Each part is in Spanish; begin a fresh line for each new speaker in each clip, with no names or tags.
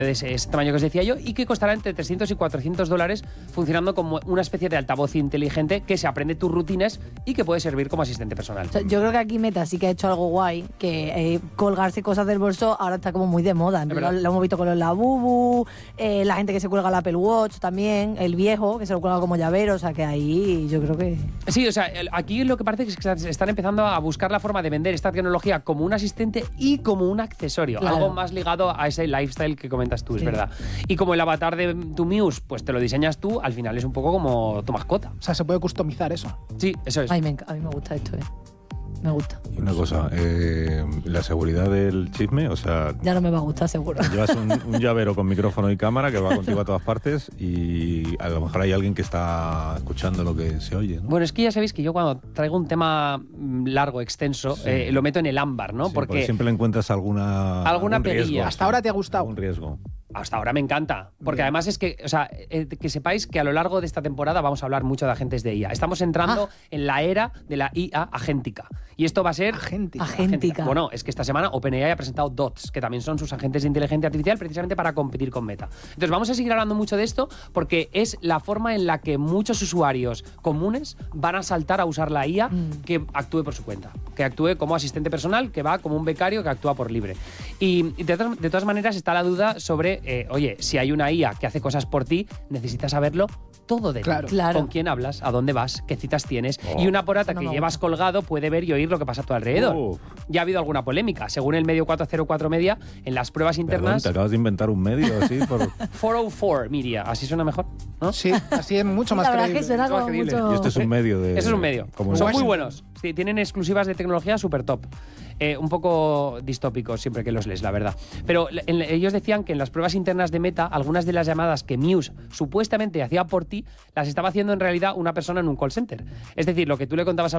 de ese tamaño que os decía yo, y que costará entre $300 y $400 funcionando como una especie de altavoz inteligente que se aprende tus rutinas y que puede servir como asistente personal.
O sea, yo creo que aquí Meta sí que ha hecho algo guay, que colgarse cosas del bolso ahora está como muy de moda. Lo hemos visto con los Labubu, la gente que se cuelga el Apple Watch también, el viejo que se lo cuelga como llavero, o sea que ahí yo creo que...
Sí, o sea, aquí lo que parece es que están empezando a buscar la forma de vender esta tecnología como un asistente y como un accesorio, claro. Algo más ligado a ese lifestyle que comentas tú, es verdad. Y como el avatar de tu Muse, pues te lo diseñas tú, al final es un poco como tu mascota.
O sea, se puede customizar eso.
Sí, eso es.
A mí me gusta esto, me gusta.
Y una cosa, la seguridad del chisme, o sea...
Ya no me va a gustar, seguro.
Llevas un llavero con micrófono y cámara que va contigo a todas partes y a lo mejor hay alguien que está escuchando lo que se oye, ¿no?
Bueno, es que ya sabéis que yo cuando traigo un tema largo, extenso, lo meto en el ámbar, ¿no?
Sí, porque siempre le encuentras alguna
perilla.
Hasta ahora te ha gustado.
Un riesgo.
Hasta ahora me encanta, porque además es que, o sea, que sepáis que a lo largo de esta temporada vamos a hablar mucho de agentes de IA. Estamos entrando en la era de la IA agéntica. Y esto va a ser...
Agéntica.
Bueno, es que esta semana OpenAI ha presentado DOTS, que también son sus agentes de inteligencia artificial, precisamente para competir con Meta. Entonces vamos a seguir hablando mucho de esto porque es la forma en la que muchos usuarios comunes van a saltar a usar la IA que actúe por su cuenta, que actúe como asistente personal, que va como un becario que actúa por libre. Y de todas maneras está la duda sobre, oye, si hay una IA que hace cosas por ti, necesitas saberlo todo de ti.
Claro.
Con quién hablas, a dónde vas, qué citas tienes. Y una porata que llevas colgado puede ver y oír lo que pasa a tu alrededor. Ya ha habido alguna polémica. Según el medio 404 Media, en las pruebas internas...
Perdón, te acabas de inventar un medio así por...
404 Media, así suena mejor, ¿no?
Sí, así es mucho más creíble.
Que suena como mucho...
Y este es un medio de...
Eso es un medio. Son muy buenos. Sí, tienen exclusivas de tecnología súper top. Un poco distópicos siempre que los lees, la verdad. Pero ellos decían que en las pruebas internas de Meta, algunas de las llamadas que Muse supuestamente hacía por ti, las estaba haciendo en realidad una persona en un call center. Es decir, lo que tú le contabas a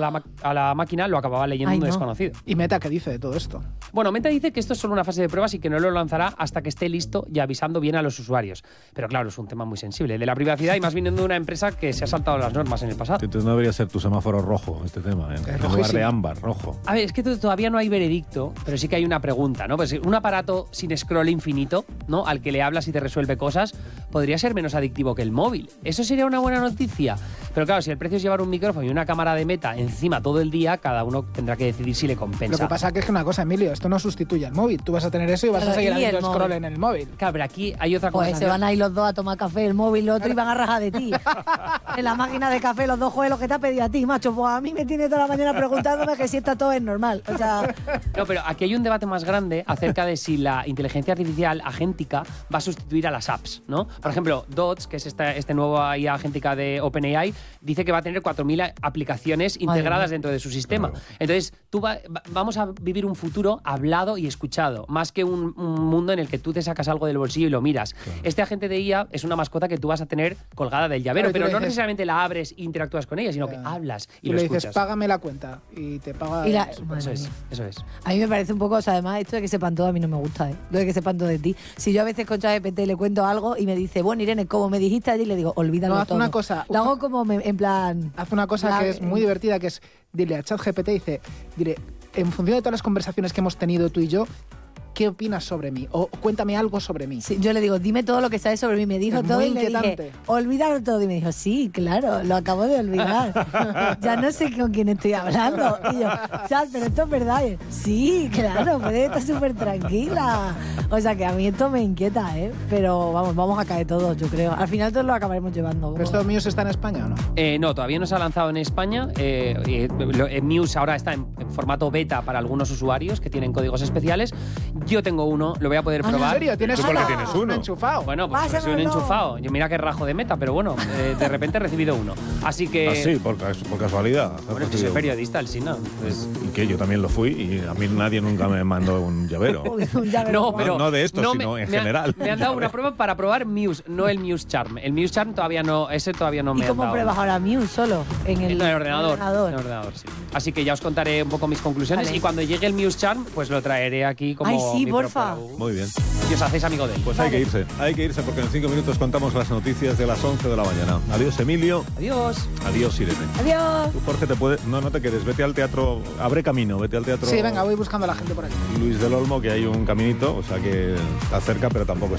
la máquina lo acababa leyendo un desconocido.
¿Y Meta qué dice de todo esto?
Bueno, Meta dice que esto es solo una fase de pruebas y que no lo lanzará hasta que esté listo y avisando bien a los usuarios. Pero claro, es un tema muy sensible, de la privacidad y más viniendo de una empresa que se ha saltado las normas en el pasado.
Entonces no debería ser tu semáforo rojo este tema, en lugar de ámbar, rojo.
A ver, es que todavía no hay veredicto, pero sí que hay una pregunta, ¿no? Pues un aparato sin scroll infinito, ¿no? Al que le hablas y te resuelve cosas, podría ser menos adictivo que el móvil. Eso sería una buena noticia. Pero claro, si el precio es llevar un micrófono y una cámara de Meta encima todo el día, cada uno tendrá que decidir si le compensa.
Lo que pasa es que una cosa, Emilio, esto no sustituye al móvil. Tú vas a tener eso y vas a seguir haciendo scroll en el móvil.
Claro, pero aquí hay otra cosa.
Pues se van a ir los dos a tomar café, el móvil, el otro, y van a rajar de ti. En la máquina de café, los dos juegos lo que te ha pedido a ti, macho. Pues a mí me tiene toda la mañana preguntándome que si está todo es normal. O sea...
No, pero aquí hay un debate más grande acerca de si la inteligencia artificial agéntica va a sustituir a las apps, ¿no? Por ejemplo, DOTS, que es este nuevo IA agéntica de OpenAI, dice que va a tener 4.000 aplicaciones integradas dentro de su sistema. Entonces, vamos a vivir un futuro hablado y escuchado, más que un mundo en el que tú te sacas algo del bolsillo y lo miras. Claro. Este agente de IA es una mascota que tú vas a tener colgada del llavero, pero no necesariamente la abres e interactúas con ella, sino que hablas y lo escuchas.
Le dices, págame la cuenta y te paga...
Eso es.
A mí me parece un poco, o sea, además esto de que sepan todo a mí no me gusta, Lo de que sepan todo de ti. Si yo a veces con ChatGPT le cuento algo y me dice, bueno, Irene, como me dijiste allí, le digo, olvídalo todo.
Haz una cosa.
Lo hago como en plan...
Haz una cosa que es muy divertida, que es, dile a ChatGPT, diré, en función de todas las conversaciones que hemos tenido tú y yo, ¿qué opinas sobre mí? O cuéntame algo sobre mí.
Sí, yo le digo, dime todo lo que sabes sobre mí. Me dijo todo y le dije, olvídalo todo. Y me dijo, sí, claro, lo acabo de olvidar. Ya no sé con quién estoy hablando. Y yo, Chat, pero esto es verdad. Y yo, sí, claro, puedes estar súper tranquila. O sea que a mí esto me inquieta, Pero vamos a caer todos, yo creo. Al final todos lo acabaremos llevando.
¿Pero esto Muse está en España o no?
No, todavía no se ha lanzado en España. Muse ahora está en formato beta para algunos usuarios que tienen códigos especiales. Yo tengo uno, lo voy a poder probar.
¿En serio? ¿Tienes uno enchufado?
Bueno, pues soy un enchufado. Yo mira qué rajo de Meta, pero bueno, de repente he recibido uno. Así que...
Ah, sí, por casualidad.
Bueno, es que soy periodista, Alsina. Pues...
Y que yo también lo fui y a mí nadie nunca me mandó un llavero.
No, pero...
No de esto, sino en general.
Me han dado una prueba para probar Muse, no el Muse Charm. El Muse Charm todavía no, ese todavía no me ha dado.
¿Y cómo pruebas ahora Muse solo? En el
ordenador. En el ordenador, sí. Así que ya os contaré un poco mis conclusiones y cuando llegue el Muse Charm, pues lo traeré aquí como
sí, porfa.
Muy bien.
Y os hacéis amigo de él.
Pues hay que irse porque en 5 minutos contamos las noticias de las 11 de la mañana. Adiós, Emilio.
Adiós.
Adiós, Irene.
Adiós.
Tú, Jorge, no te quedes, vete al teatro, abre camino, vete al teatro.
Sí, venga, voy buscando a la gente por aquí.
Luis del Olmo, que hay un caminito, o sea que está cerca, pero tampoco